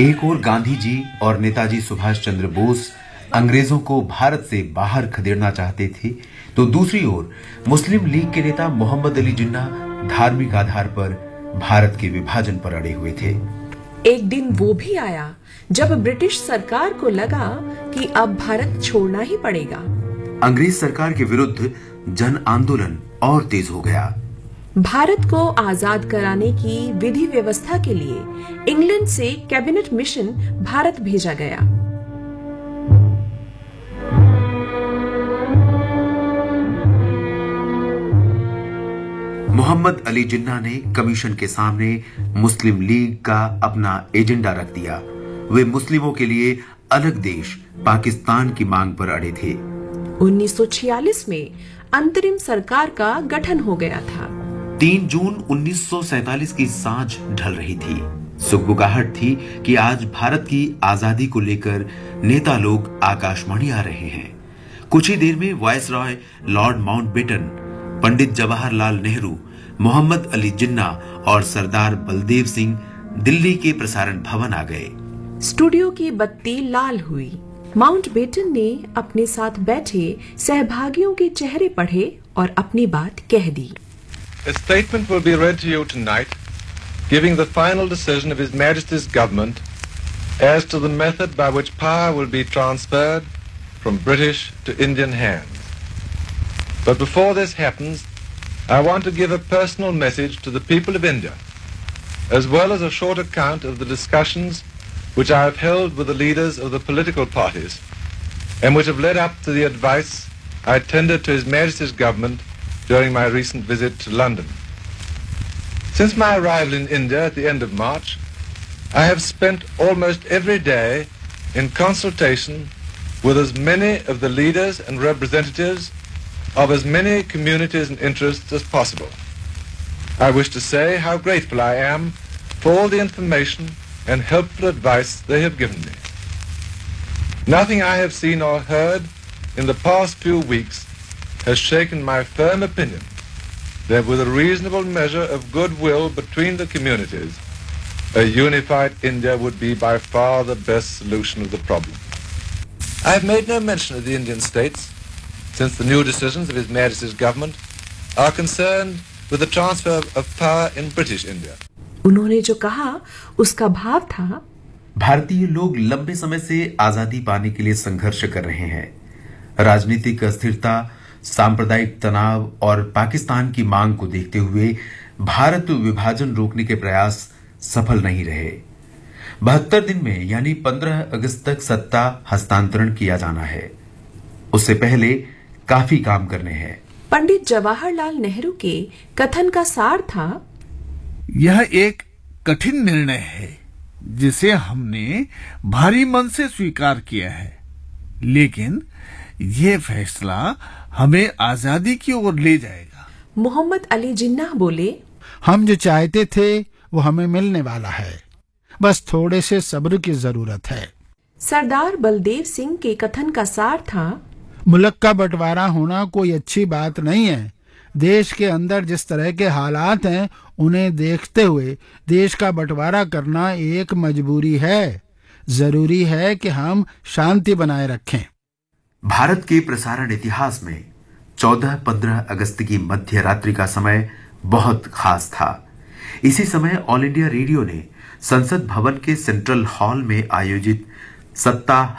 एक ओर गांधी जी और नेताजी सुभाष चंद्र बोस अंग्रेजों को भारत से बाहर खदेड़ना चाहते थे, तो दूसरी ओर मुस्लिम लीग के नेता मोहम्मद अली जिन्ना धार्मिक आधार पर भारत के विभाजन पर अड़े हुए थे। एक दिन वो भी आया जब ब्रिटिश सरकार को लगा कि अब भारत छोड़ना ही पड़ेगा। अंग्रेज सरकार के विरुद्ध जन आंदोलन और तेज हो गया। भारत को आजाद कराने की विधि व्यवस्था के लिए इंग्लैंड से कैबिनेट मिशन भारत भेजा गया। मोहम्मद अली जिन्ना ने कमीशन के सामने मुस्लिम लीग का अपना एजेंडा रख दिया। वे मुस्लिमों के लिए अलग देश पाकिस्तान की मांग पर अड़े थे। 1946 में अंतरिम सरकार का गठन हो गया था। 3 जून 1947 की सांझ ढल रही थी। सुगबुगाहट थी कि आज भारत की आजादी को लेकर नेता लोग आकाशवाणी आ रहे हैं। कुछ ही देर में viceroy Lord Mountbatten, Pandit Jawaharlal Nehru, Mohammad Ali Jinnah और सरदार बलदेव सिंह दिल्ली के प्रसारण भवन आ गए। स्टूडियो की बत्ती लाल हुई। माउंटबेटन ने अपने साथ बैठे सहभागियों के चेहरे पढ़े और अपनी बात कह दी। A statement will be read to you tonight, giving the final decision of His Majesty's government as to the method by which power will be transferred from British to Indian hands. But before this happens, I want to give a personal message to the people of India, as well as a short account of the discussions which I have held with the leaders of the political parties and which have led up to the advice I tendered to His Majesty's government during my recent visit to London. Since my arrival in India at the end of March, I have spent almost every day in consultation with as many of the leaders and representatives of as many communities and interests as possible. I wish to say how grateful I am for all the information and helpful advice they have given me. Nothing I have seen or heard in the past few weeks has shaken my firm opinion that with a reasonable measure of goodwill between the communities, a unified India would be by far the best solution of the problem. I have made no mention of the Indian states, since the new decisions of His Majesty's government are concerned with the transfer of power in British India. उन्होंने जो कहा उसका भाव था, भारतीय लोग लंबे समय से आजादी पाने के लिए संघर्ष कर रहे हैं। राजनीतिक अस्थिरता, सांप्रदायिक तनाव और पाकिस्तान की मांग को देखते हुए भारत विभाजन रोकने के प्रयास सफल नहीं रहे। 72 दिन में यानी 15 अगस्त तक सत्ता हस्तांतरण किया जाना है। उससे पहले काफी काम करने हैं। पंडित जवाहरलाल नेहरू के कथन का सार था, यह एक कठिन निर्णय है जिसे हमने भारी मन से स्वीकार किया है, लेकिन यह फैसला हमें आजादी की ओर ले जाएगा। मोहम्मद अली जिन्ना बोले, हम जो चाहते थे वो हमें मिलने वाला है, बस थोड़े से सब्र की जरूरत है। सरदार बलदेव सिंह के कथन का सार था, मुल्क का बंटवारा होना कोई अच्छी बात नहीं है। देश के अंदर जिस तरह के हालात हैं उन्हें देखते हुए देश का बंटवारा करना एक मजबूरी है। जरूरी है कि हम शांति बनाए रखें। भारत के प्रसारण इतिहास में 14-15 अगस्त की मध्य रात्रि का समय बहुत खास था। इसी समय ऑल इंडिया रेडियो ने संसद भवन के सेंट्रल हॉल में आयोजित सत्ता